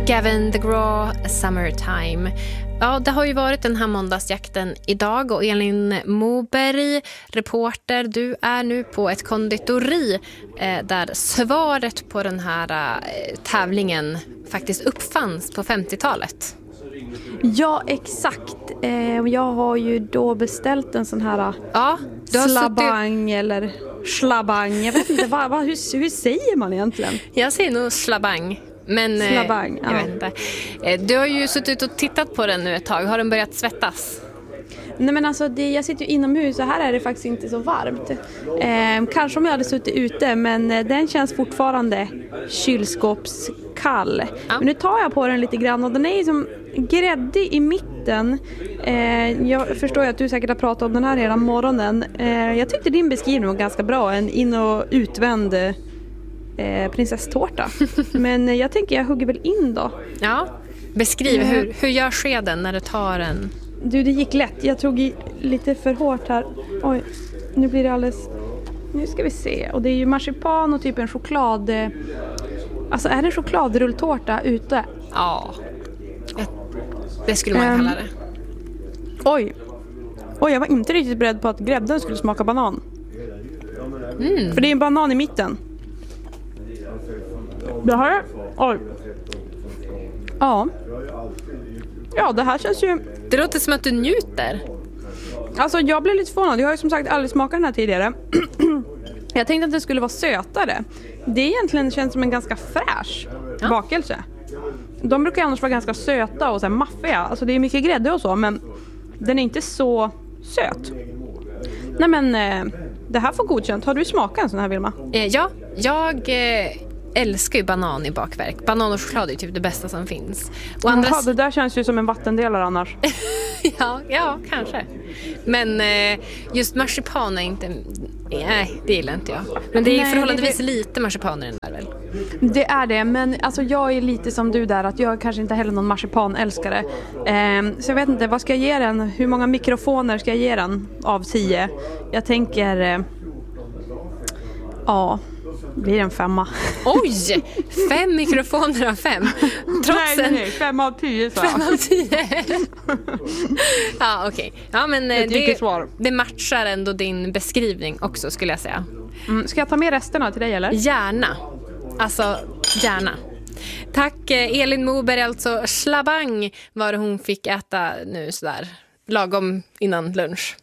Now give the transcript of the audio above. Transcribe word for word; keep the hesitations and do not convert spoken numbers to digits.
Gavin DeGraw, Summertime. Ja, det har ju varit den här måndagsjakten idag och Elin Moberg, reporter, du är nu på ett konditori eh, där svaret på den här eh, tävlingen faktiskt uppfanns på femtiotalet. Ja, exakt. Eh, jag har ju då beställt en sån här ja, du har slabang suttit... eller slabang. Jag vet inte, vad, vad, hur, hur säger man egentligen? Jag säger nog slabang. Men slabang, jag ja. vet inte. Du har ju suttit och tittat på den nu ett tag. Har den börjat svettas? Nej, men alltså det, jag sitter ju inomhus och här är det faktiskt inte så varmt. Eh, kanske om jag hade suttit ute, men den känns fortfarande kylskåpskall. Ja. Men nu tar jag på den lite grann och den är ju som gräddig i mitten. Eh, jag förstår ju att du säkert har pratat om den här hela morgonen. Eh, jag tyckte din beskrivning var ganska bra. En in- och utvänd eh, prinsesstårta. Men jag tänker jag hugger väl in då. Ja, beskriv. Eh. Hur, hur gör skeden när du tar en... Du, det gick lätt. Jag tog i lite för hårt här. Oj, nu blir det alldeles... Nu ska vi se. Och det är ju marsipan och typ en choklad... Alltså är det en chokladrulltårta ute? Ja, det skulle man um, kalla det. Oj. Oj, jag var inte riktigt beredd på att grädden skulle smaka banan. Mm. För det är en banan i mitten. Det här... Oj. Ja. Ja, det här känns ju... Det låter som att du njuter. Alltså, jag blev lite förvånad. Jag har ju som sagt aldrig smakat den här tidigare. Jag tänkte att det skulle vara sötare. Det egentligen känns som en ganska fräsch ja. bakelse. De brukar annars vara ganska söta och så här maffiga. Alltså, det är mycket grädde och så, men den är inte så söt. Nej, men eh, det här får godkänt. Har du smakat en sån här, Vilma? Eh, ja, jag... Eh... älskar ju banan i bakverk. Banan och choklad är typ det bästa som finns. Och Jaha, andra... det där känns ju som en vattendelare annars. ja, ja, kanske. Men eh, just marsipan är inte... Nej, det gillar inte jag. Men det är Nej, förhållandevis det... lite marsipan i den där väl? Det är det, men alltså jag är lite som du där. Att jag kanske inte heller någon marsipanälskare. Eh, så jag vet inte, vad ska jag ge den? Hur många mikrofoner ska jag ge den av tio? Jag tänker... Eh, ja... blir en femma. Oj! Fem mikrofoner av fem. Trots nej, nej, nej. En... Fem av tio, så. Fem av tio. ja, okej. Okay. Ja, men det, det matchar ändå din beskrivning också, skulle jag säga. Mm. Ska jag ta med resterna till dig, eller? Gärna. Alltså, gärna. Tack, Elin Moberg. Alltså, slabang var det hon fick äta nu sådär lagom innan lunch.